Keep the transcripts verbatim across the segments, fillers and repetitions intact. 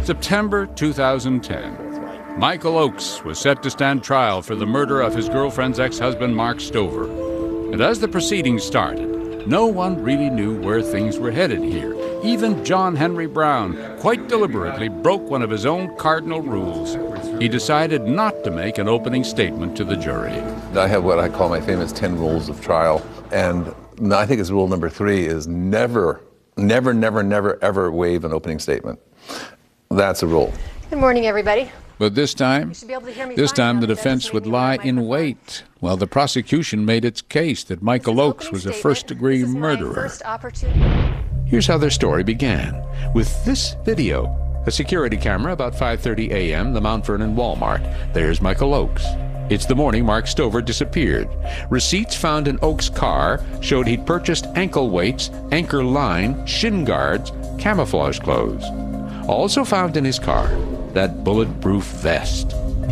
September two thousand ten. Michael Oakes was set to stand trial for the murder of his girlfriend's ex-husband, Mark Stover. And as the proceedings started, no one really knew where things were headed here. Even John Henry Brown, quite deliberately, broke one of his own cardinal rules. He decided not to make an opening statement to the jury. I have what I call my famous ten rules of trial. And I think it's rule number three is never, never, never, never, ever waive an opening statement. That's a rule. Good morning, everybody. But this time, this time the defense would lie in wait while the prosecution made its case that Michael Oakes was a first-degree murderer. Here's how their story began, with this video. A security camera about five thirty a m, the Mount Vernon Walmart. There's Michael Oakes. It's the morning Mark Stover disappeared. Receipts found in Oakes' car showed he'd purchased ankle weights, anchor line, shin guards, camouflage clothes. Also found in his car, that bulletproof vest.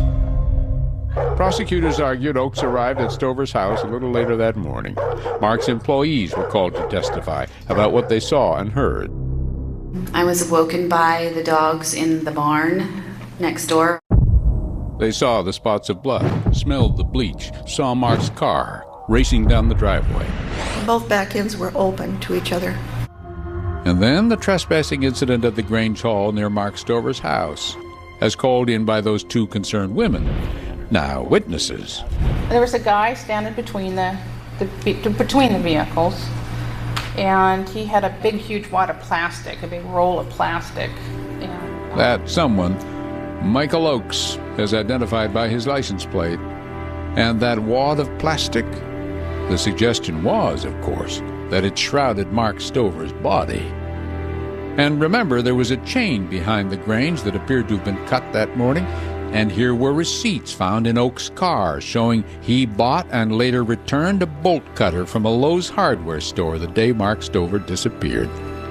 Prosecutors argued Oakes arrived at Stover's house a little later that morning. Mark's employees were called to testify about what they saw and heard. I was awoken by the dogs in the barn next door. They saw the spots of blood, smelled the bleach, saw Mark's car racing down the driveway. Both back ends were open to each other. And then the trespassing incident at the Grange Hall near Mark Stover's house, as called in by those two concerned women, now witnesses. There was a guy standing between the, the between the vehicles, and he had a big, huge wad of plastic, a big roll of plastic. And, um, that someone, Michael Oakes, as identified by his license plate. And that wad of plastic, the suggestion was, of course, that it shrouded Mark Stover's body. And remember, there was a chain behind the Grange that appeared to have been cut that morning, and here were receipts found in Oakes' car showing he bought and later returned a bolt cutter from a Lowe's hardware store the day Mark Stover disappeared.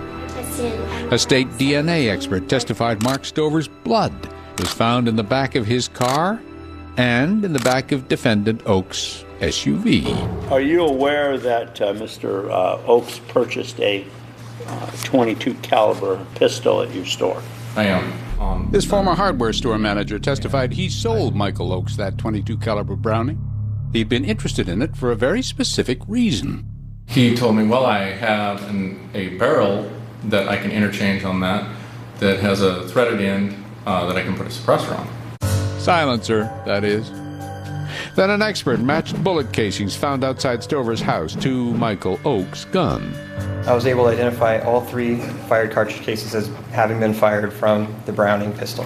A state D N A expert testified Mark Stover's blood was found in the back of his car and in the back of defendant Oakes' S U V. Are you aware that uh, Mister Uh, Oakes purchased a uh, twenty-two caliber pistol at your store? I am. Um, this former hardware store manager testified he sold Michael Oakes that twenty-two caliber Browning. He'd been interested in it for a very specific reason. He told me, well, I have an, a barrel that I can interchange on that that has a threaded end uh, that I can put a suppressor on. Silencer, that is. Then an expert matched bullet casings found outside Stover's house to Michael Oakes' gun. I was able to identify all three fired cartridge cases as having been fired from the Browning pistol.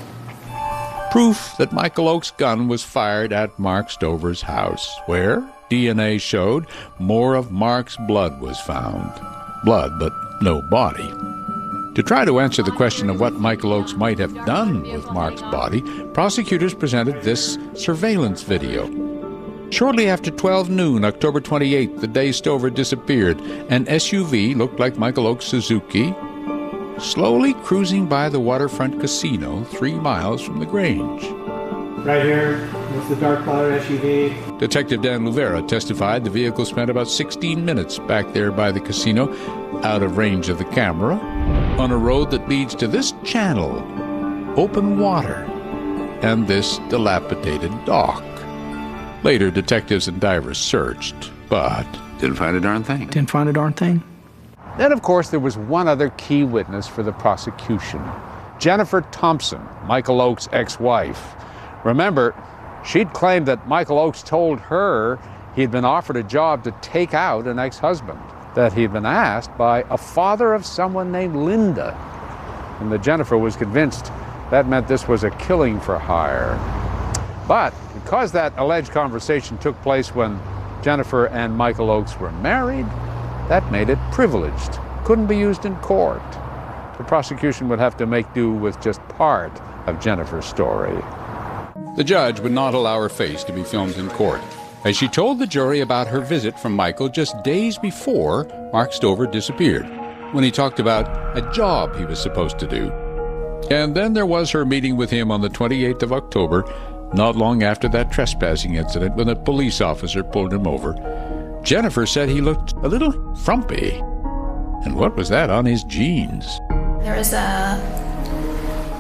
Proof that Michael Oakes' gun was fired at Mark Stover's house, where D N A showed more of Mark's blood was found. Blood, but no body. To try to answer the question of what Michael Oakes might have done with Mark's body, prosecutors presented this surveillance video. Shortly after twelve noon, October twenty-eighth, the day Stover disappeared, an S U V looked like Michael Oakes' Suzuki, slowly cruising by the waterfront casino three miles from the Grange. Right here is the dark colored S U V. Detective Dan Luvera testified the vehicle spent about sixteen minutes back there by the casino, out of range of the camera, on a road that leads to this channel, open water, and this dilapidated dock. Later, detectives and divers searched, but didn't find a darn thing. Didn't find a darn thing. Then, of course, there was one other key witness for the prosecution, Jennifer Thompson, Michael Oakes' ex-wife. Remember, she'd claimed that Michael Oakes told her he'd been offered a job to take out an ex-husband, that he'd been asked by a father of someone named Linda, and that Jennifer was convinced that meant this was a killing for hire. But because that alleged conversation took place when Jennifer and Michael Oakes were married, that made it privileged, couldn't be used in court. The prosecution would have to make do with just part of Jennifer's story. The judge would not allow her face to be filmed in court, as she told the jury about her visit from Michael just days before Mark Stover disappeared, when he talked about a job he was supposed to do. And then there was her meeting with him on the twenty-eighth of October, not long after that trespassing incident when a police officer pulled him over. Jennifer said he looked a little frumpy. And what was that on his jeans? There was a,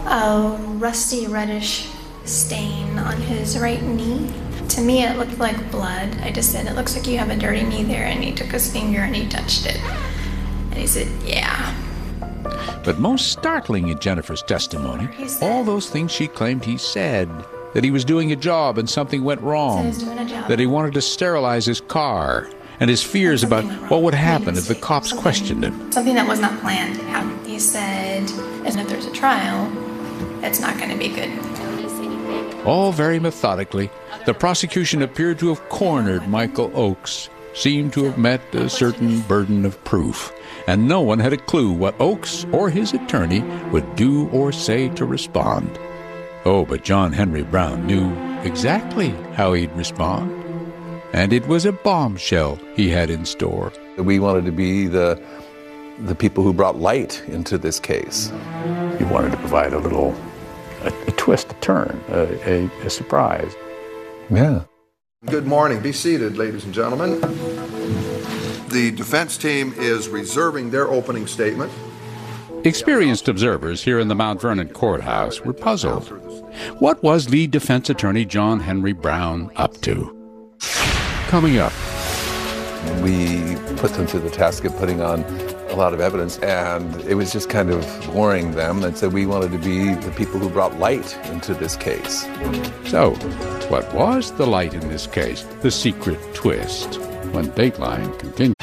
a rusty reddish stain on his right knee. To me, it looked like blood. I just said, it looks like you have a dirty knee there, and he took his finger and he touched it. And he said, yeah. But most startling in Jennifer's testimony, all those things she claimed he said. That he was doing a job and something went wrong. He was doing a job. That he wanted to sterilize his car. And his fears about what would happen if the cops questioned him. Something that was not planned. He said, and if there's a trial, it's not going to be good. All very methodically, the prosecution appeared to have cornered Michael Oakes, seemed to have met a certain burden of proof, and no one had a clue what Oakes or his attorney would do or say to respond. Oh, but John Henry Brown knew exactly how he'd respond. And it was a bombshell he had in store. We wanted to be the, the people who brought light into this case. He wanted to provide a little, a, a twist, a turn, a, a, a surprise. Yeah. Good morning. Be seated, ladies and gentlemen. The defense team is reserving their opening statement. Experienced observers here in the Mount Vernon courthouse were puzzled. What was lead defense attorney John Henry Brown up to? Coming up. We put them to the task of putting on a lot of evidence, and it was just kind of boring them, and so we wanted to be the people who brought light into this case. So, what was the light in this case? The secret twist? When Dateline continues.